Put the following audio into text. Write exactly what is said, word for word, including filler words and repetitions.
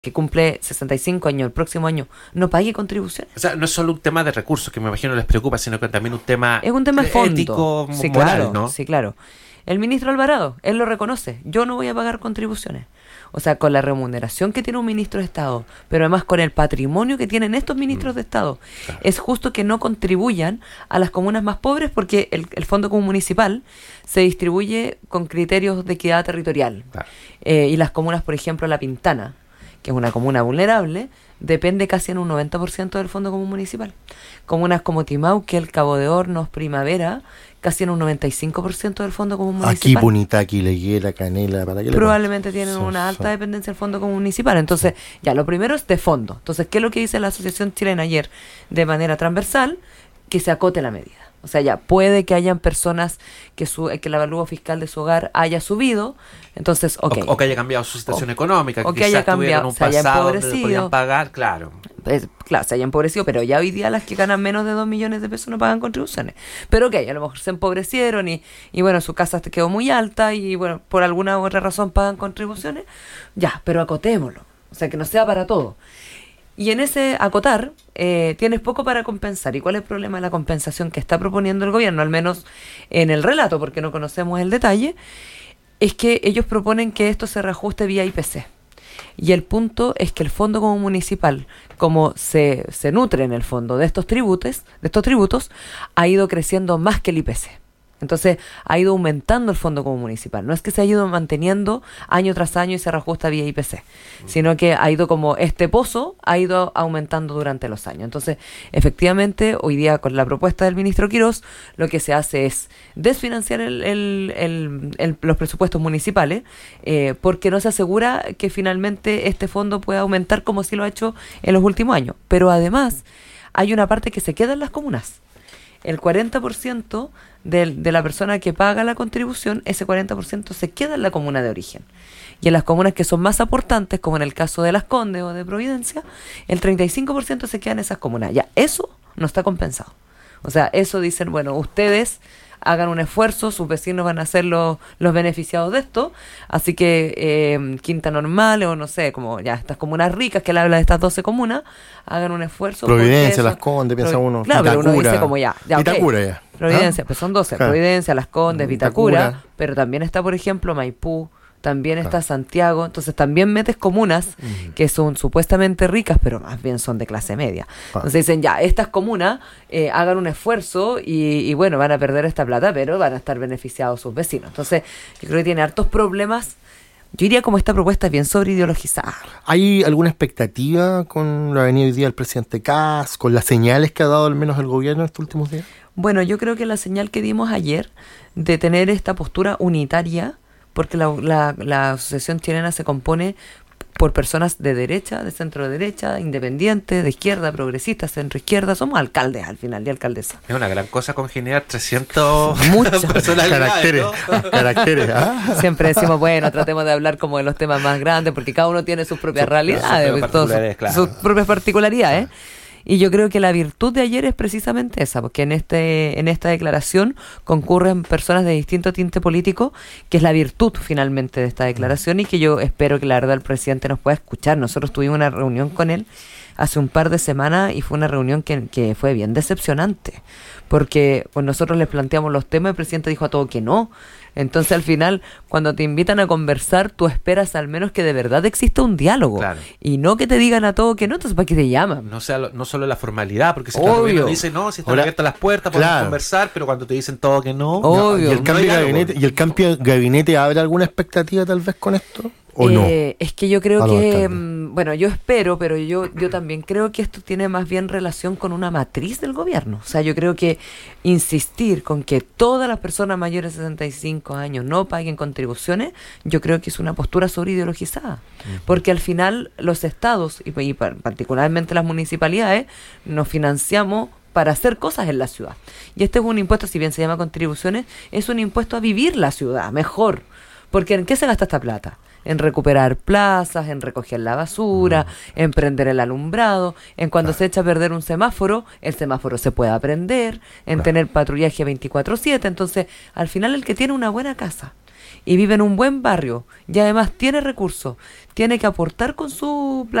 que cumple sesenta y cinco años el próximo año, no pague contribuciones. O sea, no es solo un tema de recursos que me imagino les preocupa, sino que también un tema es un tema de fondo, ético, sí, moral, claro, ¿no? Sí, claro. El ministro Alvarado, él lo reconoce, yo no voy a pagar contribuciones. O sea, con la remuneración que tiene un ministro de Estado, pero además con el patrimonio que tienen estos ministros de Estado, claro. Es justo que no contribuyan a las comunas más pobres porque el, el Fondo Común Municipal se distribuye con criterios de equidad territorial. Claro. Eh, y las comunas, por ejemplo, La Pintana, que es una comuna vulnerable, depende casi en un noventa por ciento del Fondo Común Municipal. Comunas como Timauquel, Cabo de Hornos, Primavera, casi en un noventa y cinco por ciento del Fondo Común Municipal. Aquí Punitaqui, Leguera, Canela, ¿para qué le probablemente tienen son, una alta son. dependencia del Fondo Común Municipal. Entonces, sí. ya, lo primero es de fondo. Entonces, ¿qué es lo que dice la Asociación Chilena ayer? De manera transversal, que se acote la medida. O sea, ya puede que hayan personas que su que el avalúo fiscal de su hogar haya subido, entonces, ok. O, o que haya cambiado su situación o, económica, o que, que haya quizás tuvieron cambiado, un se haya pasado donde empobrecido. podían pagar, claro. Pues, claro, se haya empobrecido, pero ya hoy día las que ganan menos de dos millones de pesos no pagan contribuciones. Pero ok, a lo mejor se empobrecieron y, y bueno, su casa quedó muy alta y bueno, por alguna u otra razón pagan contribuciones. Ya, pero acotémoslo. O sea, que no sea para todo. Y en ese acotar, eh, tienes poco para compensar. ¿Y cuál es el problema de la compensación que está proponiendo el gobierno? Al menos en el relato, porque no conocemos el detalle, es que ellos proponen que esto se reajuste vía I P C. Y el punto es que el Fondo Común Municipal, como se, se nutre en el fondo de estos tributos, de estos tributos, ha ido creciendo más que el I P C. Entonces ha ido aumentando el Fondo Común Municipal. No es que se ha ido manteniendo año tras año y se reajusta vía I P C, sino que ha ido como este pozo, ha ido aumentando durante los años. Entonces, efectivamente, hoy día con la propuesta del ministro Quirós, lo que se hace es desfinanciar el, el, el, el, los presupuestos municipales, eh, porque no se asegura que finalmente este fondo pueda aumentar como sí lo ha hecho en los últimos años. Pero además, hay una parte que se queda en las comunas. El cuarenta por ciento de, de la persona que paga la contribución, ese cuarenta por ciento se queda en la comuna de origen. Y en las comunas que son más aportantes, como en el caso de Las Condes o de Providencia, el treinta y cinco por ciento se queda en esas comunas. Ya, eso no está compensado. O sea, eso dicen, bueno, ustedes hagan un esfuerzo, sus vecinos van a ser los, los beneficiados de esto, así que eh, Quinta Normal o no sé, como ya estas comunas ricas, que él habla de estas doce comunas, hagan un esfuerzo. Providencia, eso, Las Condes, piensa Provi- uno. Claro, Vitacura, pero uno dice como ya. ya Vitacura okay. ya. Providencia, ¿Ah? pues son doce, Claro. Providencia, Las Condes, Vitacura, Vitacura, pero también está, por ejemplo, Maipú, también está claro. Santiago, entonces también metes comunas uh-huh. que son supuestamente ricas, pero más bien son de clase media. Claro. Entonces dicen, ya, estas comunas eh, hagan un esfuerzo y, y bueno, van a perder esta plata, pero van a estar beneficiados sus vecinos. Entonces, yo creo que tiene hartos problemas. Yo diría como esta propuesta es bien sobreideologizada. ¿Hay alguna expectativa con la venida hoy día del presidente Kast, con las señales que ha dado al menos el gobierno en estos últimos días? Bueno, yo creo que la señal que dimos ayer de tener esta postura unitaria, porque la, la, la Asociación Chilena se compone por personas de derecha, de centro derecha, independientes, de izquierda, progresistas, centro izquierda, somos alcaldes al final y alcaldesa. Es una gran cosa congeniar trescientos Muchas caracteres, ¿no? caracteres. ¿Ah? Siempre decimos, bueno, tratemos de hablar como de los temas más grandes, porque cada uno tiene sus propias Sus- realidades, sus propias todos sus, particularidades, claro. sus propias particularidades. Y yo creo que la virtud de ayer es precisamente esa, porque en este en esta declaración concurren personas de distinto tinte político, que es la virtud finalmente de esta declaración y que yo espero que la verdad el presidente nos pueda escuchar. Nosotros tuvimos una reunión con él hace un par de semanas y fue una reunión que, que fue bien decepcionante, porque pues nosotros les planteamos los temas y el presidente dijo a todo que no. Entonces al final, cuando te invitan a conversar, tú esperas al menos que de verdad exista un diálogo, Claro. y no que te digan a todo que no. Entonces ¿para qué te llaman? No sea lo- no solo la formalidad, porque si el Obvio. gobierno dice no, si están Ahora, abiertas las puertas, podemos claro. conversar, pero cuando te dicen todo que no, Oh, Obvio. ¿Y el no cambio hay de diálogo. gabinete, ¿y el cambio de gabinete abre alguna expectativa tal vez con esto? ¿O no? Eh, es que yo creo A los que, alcaldes. mm, bueno, yo espero, pero yo yo también creo que esto tiene más bien relación con una matriz del gobierno. O sea, yo creo que insistir con que todas las personas mayores de sesenta y cinco años no paguen contribuciones, yo creo que es una postura sobreideologizada. Uh-huh. Porque al final los estados, y, y particularmente las municipalidades, nos financiamos para hacer cosas en la ciudad. Y este es un impuesto, si bien se llama contribuciones, es un impuesto a vivir la ciudad mejor. Porque ¿en qué se gasta esta plata? En recuperar plazas, en recoger la basura, mm. en prender el alumbrado, en cuando claro. se echa a perder un semáforo, el semáforo se pueda prender, en claro. tener patrullaje veinticuatro siete. Entonces, al final el que tiene una buena casa y vive en un buen barrio y además tiene recursos, tiene que aportar con su